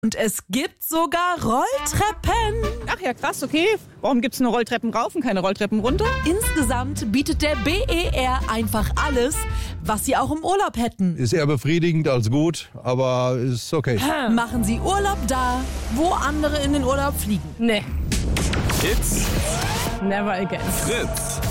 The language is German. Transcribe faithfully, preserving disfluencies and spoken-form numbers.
Und es gibt sogar Rolltreppen. Ach ja, krass, okay. Warum gibt's nur Rolltreppen rauf und keine Rolltreppen runter? Insgesamt bietet der B E R einfach alles, was Sie auch im Urlaub hätten. Ist eher befriedigend als gut, aber ist okay. Machen Sie Urlaub da, wo andere in den Urlaub fliegen. Nee. Hits Never again. Fritz.